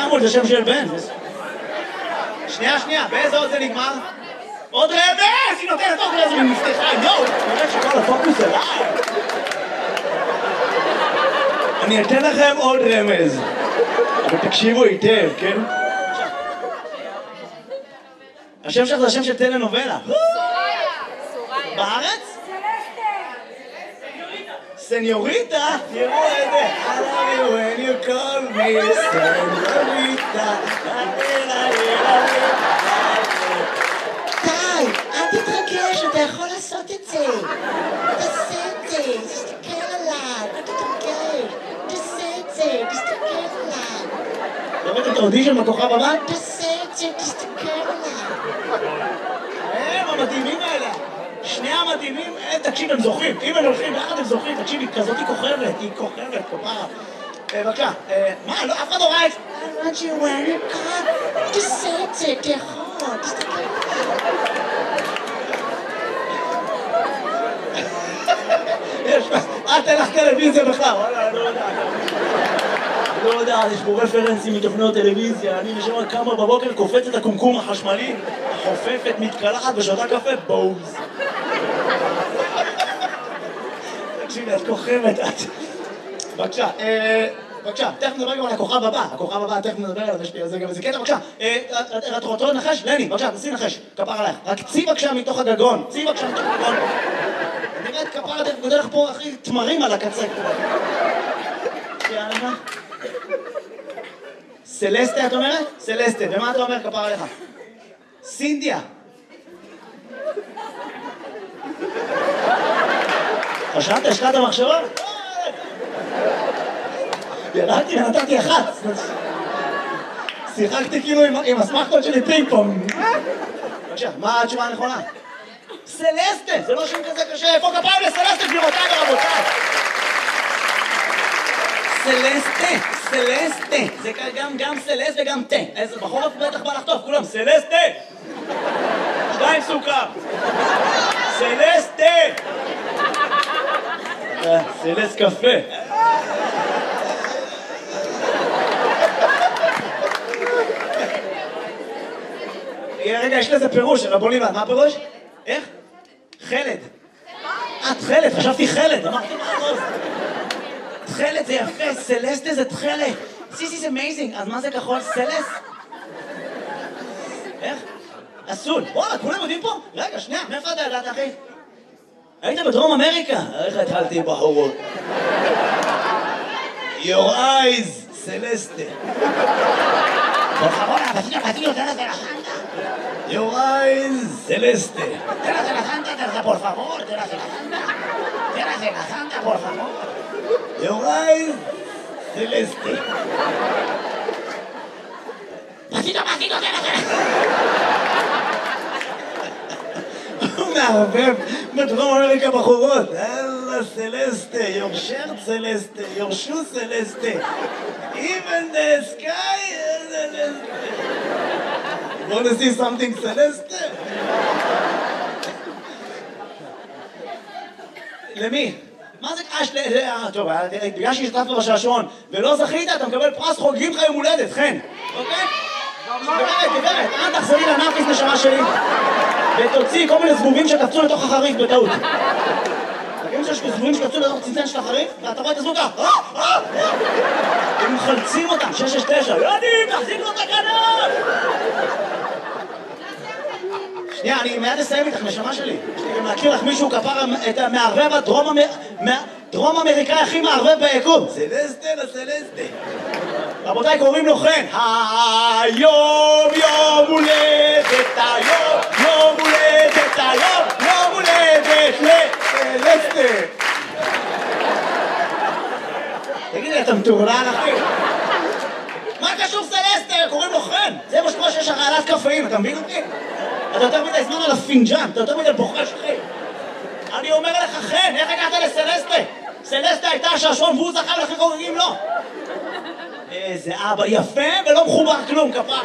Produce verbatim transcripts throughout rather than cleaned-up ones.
חמוד, זה שם של בן. שנייה, שנייה, באיזה עוד זה נגמר? עוד רמז! היא נותנת עוד רמז ומפתחה, יואו! נראה שכל הפוקוס אליי. אני אתן לכם עוד רמז. אבל תקשיבו היטב, כן? השם שלך זה השם של טלנובלה. בארץ? סניוריטה? תראו את זה. I love you when you call me סניוריטה. די, אל תתרגש, אתה יכול לעשות את זה. תעשה את זה, תסתכל עליו, אל תתרגש. תעשה את זה, תסתכל עליו. לראות את האודישן בכוכב הבא? תעשה את זה, תסתכל עליו. הם המדהימים האלה. שני המדהימים, תקשיב, הם זוכים. אם הם הולכים ביחד הם זוכים, תקשיב, היא כזאת היא כוכבת, היא כוכבת, כפרה. בבקשה, מה, לא, אף אחד לא ראה את זה. I want you when you come. תעשה את זה, אתה יכול, תסתכל עליו. יש, את אין לך טלוויזיה בכלל, וואלה, אני לא יודע. אני לא יודע, יש פה רפרנסים מתוכניות טלוויזיה, אני נשמע כמה בבוקר קופץ את הקומקום החשמלי, חופפת, מתקלחת ושותה קפה, בוז. תקשיבי, את כוכבת, את. בבקשה, בבקשה, תכף נדבר גם על הכוכב הבא, הכוכב הבא, תכף נדבר עליו, יש לי על זה גם איזה קטע, בבקשה. את רוצה לנחש? לני, בבקשה, תנסי לנחש, כפר עלייך. רק צי בבקשה מתוך הגגון, צי בבקשה מתוך הגגון. נראה את כפר עלייך, גודל לך פה הכי תמרים על הקצה. יאללה. סלסטה, את אומרת? סלסטה, ומה אתה אומר, כפר עליך? סינדיה. חשבת, השקעת המחשבה? ירדתי ונתתי אחת. שיחקתי כאילו עם הסמכות שלי פינג פונג. בבקשה, מה התשובה הנכונה? סלסטה, זה לא שם כזה קשה. איפה כפיים לסלסטה, גבירותיי ורבותיי? סלסטה, סלסטה. זה גם גם סלסט וגם תה. איזה בחורף בטח בא לחטוף, כולם סלסטה. שתיים סוכר. סלסטה. סלסט קפה. רגע, יש לזה פירוש, רבוני, מה הפירוש? איך? חלד. את חלד, חשבתי חלד, אמרתי מה הראש? תחלת זה יפה, סלסטה זה תחלת. This is amazing, אז מה זה כחול? סלס? איך? אסול. וואלה, כולם יודעים פה? רגע, שנייה, מאיפה אתה ידעת, אחי? היית בדרום אמריקה? איך התחלתי בחורות? Your eyes, סלסטה. Por favor, vecino, vecino, te de la santa. Your eyes, celeste. Te de la santa, te por favor, te de la santa. Te de la santa, por favor. Your eyes, celeste. Vecino, vecino, te de la הוא מערבב בדרום אמריקה בחורות. אללה סלסטה, your shirt סלסטה, your shoe סלסטה. Even the sky is celeste. You want to see something celeste? למי? מה זה קש? טוב, בגלל שהשתתפת בשעשועון ולא זכית, אתה מקבל פרס חוגגים לך יום הולדת, חן. אוקיי? גברת, גברת, אל תחזרי לנרקיס נשמה שלי ותוציא כל מיני זבובים שקפצו לתוך החריף בטעות. תגידו שיש זבובים שקפצו לתוך צנצן של החריף ואתה רואה את הזבוב ככה הם מחלצים אותם, שש שש תשע יוני, תחזיק לו את הכנף! שנייה, אני מיד אסיים איתך נשמה שלי. יש לי גם להכיר לך מישהו כפר את המערבב הדרום אמריקאי הכי מערבב ביקום. סלסטה לסלסטה. רבותיי, קוראים לו חן. היום יום הולדת, היום יום הולדת, היום יום הולדת לסלסטה. תגידי, אתה מטורלל אחי? מה קשור סלסטה? קוראים לו חן. זה מה שקורה שיש הרעלת קפאים, אתה מבין אותי? אתה יותר מדי זמן על הפינג'אן, אתה יותר מדי בוחש אחי. אני אומר לך חן, איך הגעת לסלסטה? סלסטה הייתה השעשועון והוא זכה ולכן חוגגים לו. איזה אבא יפה ולא מחובר כלום, כפרה.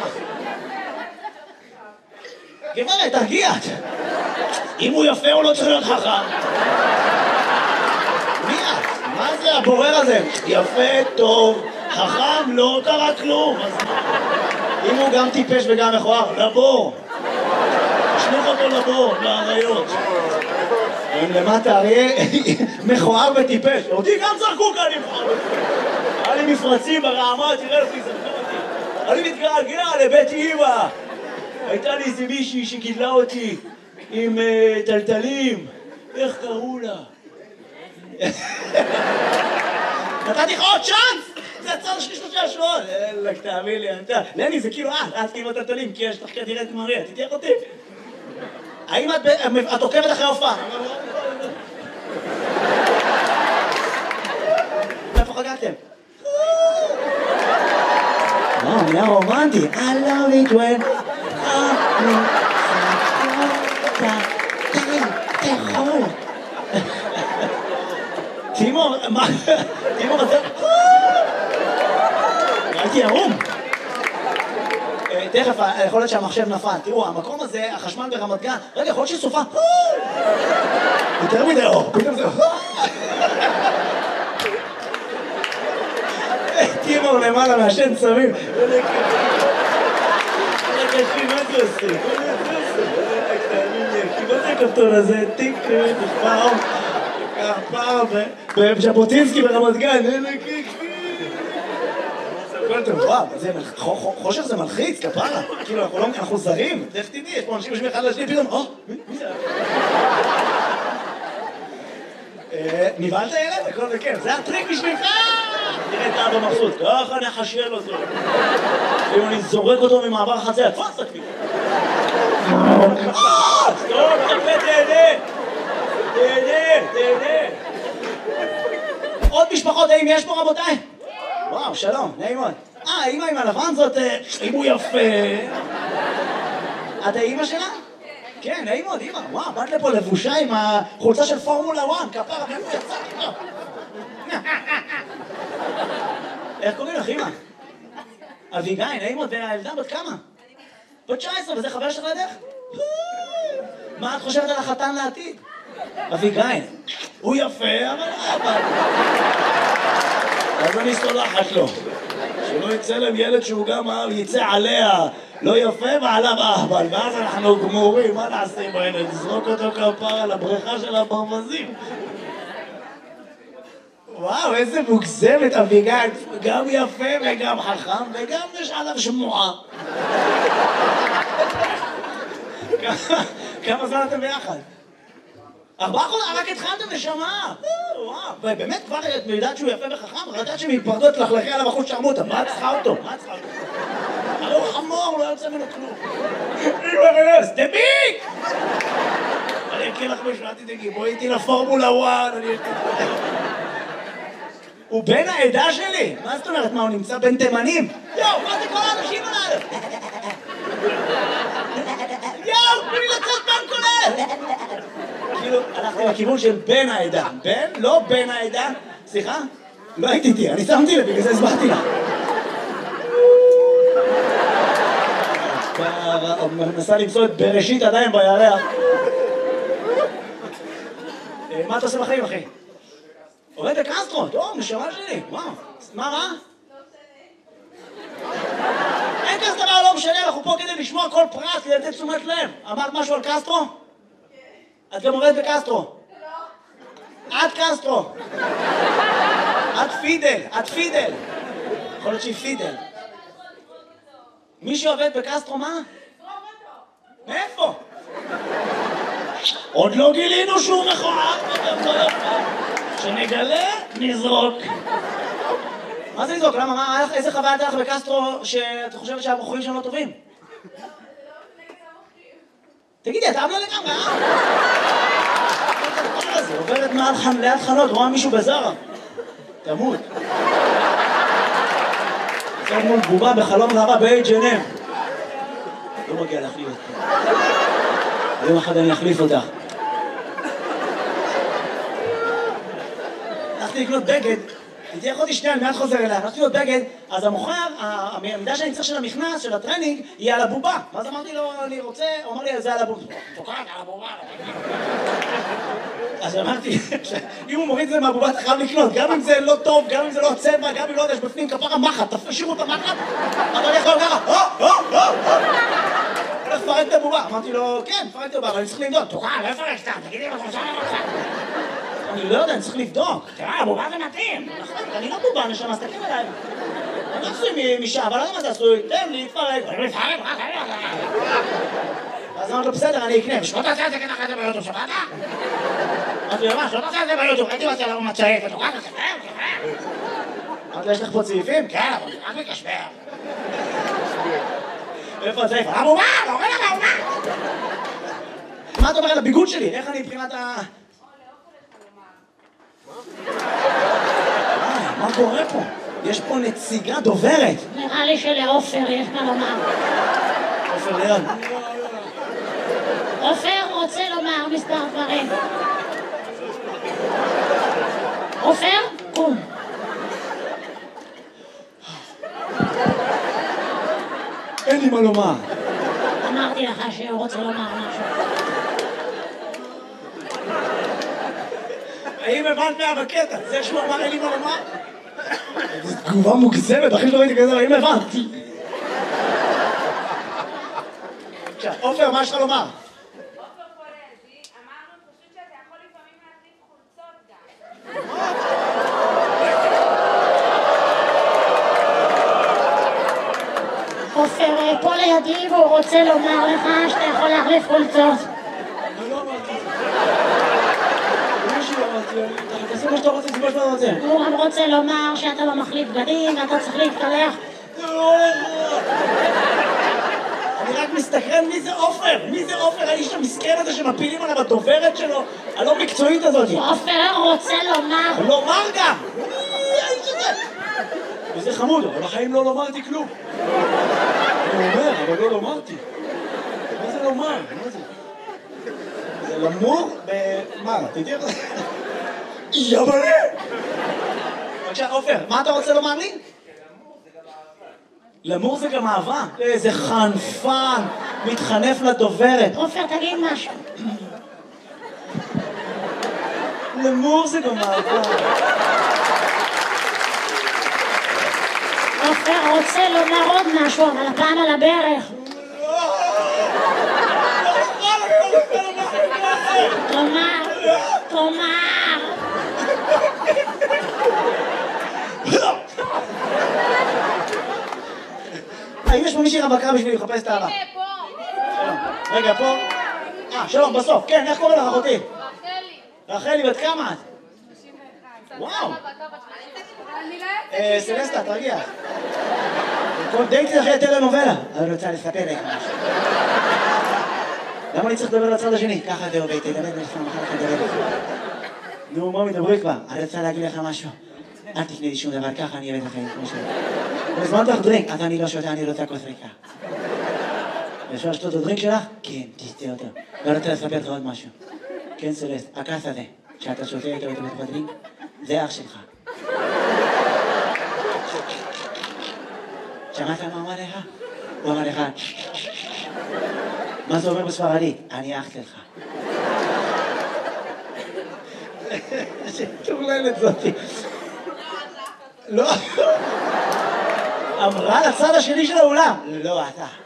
גברת, תרגיע. אם הוא יפה הוא לא צריך להיות חכם. מי את? מה זה הבורר הזה? יפה, טוב, חכם, לא קרה כלום. אם הוא גם טיפש וגם מכוער, לבור. תשליך אותו לבור, לאריות. הם למטה, אריה מכוער וטיפש. אותי גם זרקו כאן עם מכוער. היה לי מפרצים ברעמה, תראה לפי זרקו אותי. אני מתגעגע לבית אמא. הייתה לי איזה מישהי שגידלה אותי עם טלטלים. איך קראו לה? נתתי לך עוד צ'אנס! זה הצד שלי שלושה שבועות! אלק, תאמין לי, אתה... לני, זה כאילו, אה, את כאילו טלטלים, כי יש לך כדירה את מריה, תתייך אותי. האם את עוקבת אחרי הופעה? איפה חגגתם? וואו, נהיה רומנטי. I love it when... די, תאכול. תימור, מה? תימור, אתה... הייתי ערום. תכף, יכול להיות שהמחשב נפל. תראו, המקום הזה, החשמל ברמת גן, רגע, יכול להיות שהיא סופה. יותר מדי אור, פתאום זה... תימור למעלה מהשן צמים. רגע, אחי, מה זה עושה? מה זה הכפתור הזה? טיק, נשפע, פעם, בז'בוטינסקי ברמת גן, וואו, חושך זה מלחיץ, כפרה, כאילו אנחנו זרים, איך תדעי, יש פה אנשים יושבים אחד לשני, פתאום, או, מי זה? נבהלת ילד? הכל בכיף, זה הטריק בשבילך! תראה את אבא מבסוט, ככה נחשל אותו. אם אני זורק אותו ממעבר חצר, תפוס אותי! סטופ, תפה, תהנה! תהנה, תהנה! עוד משפחות, האם יש פה רבותיי? וואו, שלום, נעים מאוד. אה, אמא עם הלבן זאת, אם הוא יפה. את האמא שלה? כן, נעים מאוד, אמא. וואו, באת לפה לבושה עם החולצה של פורמולה אחת, כפרה, מאיפה יצא? איך קוראים לך, אמא? אביגי, נעים מאוד, והילדה בת כמה? בת תשע עשרה, וזה חבר שלך לידך? מה את חושבת על החתן לעתיד? אביגי, הוא יפה, אבל אבל... אז אני סולחת לו. שלא יצא להם ילד שהוא גם יצא עליה לא יפה ועליו אהבל, ואז אנחנו גמורים, מה נעשה עם הילד? נזרוק אותו כפר על הבריכה של הברווזים. וואו, איזה מוגזמת אביגי, גם יפה וגם חכם וגם יש עליו שמועה. כמה זמן אתם ביחד? ארבעה חודשים, רק התחלתם נשמה. וואו, באמת כבר את יודעת שהוא יפה וחכם, רק יודעת שמתפרדות לחלכי עליו אחוז שרמוטה. מה את צריכה אותו? מה את צריכה אותו? הרי הוא חמור, לא יוצא ממנו כלום. אמא רנס, דביק! אני אקריא לך משהו, אל תדאגי, בואי איתי לפורמולה אחת, אני אקריא. הוא בן העדה שלי? מה זאת אומרת? מה, הוא נמצא בין תימנים? יואו, מה זה כל האנשים עליו? יואו, תנו לי לצאת בן כולל! כאילו, הלכתי לכיוון של בן העדה. בן? לא בן העדה. סליחה? לא הייתי איתי, אני שמתי לב, בגלל זה הסברתי לה. מנסה למצוא את בראשית עדיין בירח. מה אתה עושה בחיים, אחי? עובד בקסטרו, טוב, נשמה שלי, וואו. מה רע? אין כזה דבר, לא משנה, אנחנו פה כדי לשמוע כל פרט, כדי לתת תשומת לב. אמרת משהו על קסטרו? את גם עובדת בקסטרו. את קסטרו. את פידל, את פידל. יכול להיות שהיא פידל. מי שעובד בקסטרו, מה? מאיפה? עוד לא גילינו שהוא מכוער. שנגלה, נזרוק. מה זה לזרוק? למה? מה? איזה חוויה הייתה לך בקסטרו שאת חושבת שהמוכרים שם לא טובים? תגידי, אתה עמלה לגמרי, אה? זה עוברת ליד חנות, רואה מישהו בזרה. תמות. זה מול בובה בחלום רבה ב-אייץ' אנד אם. לא מגיע להחליף אותך. יום אחד אני אחליף אותך. הלכתי לקנות בגד, תהיה אחותי שנייה, אני מיד חוזר אליה, הלכתי לו בגד, אז המוכר, העמדה שאני צריך של המכנס, של הטרנינג, היא על הבובה. ואז אמרתי לו, אני רוצה, הוא אמר לי, זה על הבובה. תוקעת על הבובה. אז אמרתי, אם הוא מוריד את זה מהבובה, אתה חייב לקנות, גם אם זה לא טוב, גם אם זה לא הצבע, גם אם לא יודע, יש בפנים כפרה מחט, תשאירו את המחט, אתה הולך לו ככה, הו, הו, הו, הולך לפרק את הבובה. אמרתי לו, כן, פרק את הבובה, אבל אני צריך לבדוק. תוקעת, לא יפרק סתם, תגידי לו, תשאר לך. אני לא יודע, אני צריך לבדוק. תראה, הבובה זה מתאים. אני לא בובה, נשמה, אז תקן עליי. אני עשוי משעה, אבל לא יודע מה זה עשוי. תן לי, תפרק. אני מתפרק, רק אני אז אמרתי לו, בסדר, אני אקנה. שלא תעשה את זה ככה אחרי זה ביוטיוב, שמעת? אמרתי לו, מה, שלא תעשה את זה ביוטיוב. הייתי מצא לנו מצעית, ותוקעת, תשחרר, תשחרר. אמרתי לו, יש לך פה צעיפים? כן, אבל אני רק מקשבר. איפה הצעיף? הבובה, לא רואה לך הבובה. מה אתה אומר על הביגוד שלי? איך אני מבחינת ה... מה קורה פה? יש פה נציגה דוברת. נראה לי שלעופר יש מה לומר. עופר ליאון. עופר רוצה לומר מספר דברים. עופר, קום. אין לי מה לומר. אמרתי לך שהוא רוצה לומר משהו. האם הבנת מה בקטע? זה שהוא אמר אין לי מה לומר? זו תגובה מוגזמת, אחי שלא ראיתי כזה, האם הבנתי? עופר, מה יש לך לומר? עופר פולזי, אמרנו פשוט שאתה יכול לפעמים להחליף חולצות גם. עופר פה לידי והוא רוצה לומר לך שאתה יכול להחליף חולצות. אני לא אמרתי את זה. משהו לא אמרתי, אתה תעשה מה שאתה רוצה, זה מה שאתה רוצה. הוא גם רוצה לומר שאתה לא מחליף בגדים ואתה צריך להתקלח. אני רק מסתכרן מי זה עופר, מי זה עופר, האיש המסכן הזה שמפילים עליו הדוברת שלו, הלא מקצועית הזאת. עופר רוצה לומר. לומר גם! מי האיש הזה? וזה חמוד, אבל בחיים לא לומרתי כלום. אני אומר, אבל לא לומרתי. מה זה לומר? מה זה? זה למור ב... מה? תדעי איך זה? יבלה! בבקשה, עופר, מה אתה רוצה לומר לי? למור זה גם אהבה. איזה חנפן, מתחנף לדוברת. עופר, תגיד משהו. למור זה גם אהבה. עופר רוצה לומר עוד משהו, אבל הפעם על הברך. תאמר, תאמר. האם יש פה מישהי רווקה בשביל לחפש את האהבה? הנה, פה. רגע, פה. אה, שלום, בסוף. כן, איך קוראים לך אחותי? רחלי. רחלי, בת כמה את? שלושים ואחת. וואו. אני לא אה, סלסטה, תרגיע. כל דייטי אחרי טלנובלה. אני רוצה לספר לך משהו. למה אני צריך לדבר לצד השני? ככה זה עובד, תדבר לך, מחר לך לדבר לך. נו, מה מדברי כבר? אני רוצה להגיד לך משהו. אל תקנה לי שום דבר, ככה אני אוהב את החיים, כמו שלך. הזמנת לך דרינק, אז אני לא שותה, אני רוצה כוס ריקה. אפשר לשתות את הדרינק שלך? כן, תשתה אותו. ואני רוצה לספר לך עוד משהו. כן, סלסט, הכס הזה, שאתה שותה איתו בתוך הדרינק, זה אח שלך. שמעת מה אמר לך? הוא אמר לך, מה זה אומר בספרדית? אני אח שלך. שטורללת זאתי. לא. אמרה לצד השני של האולם. לא, אתה.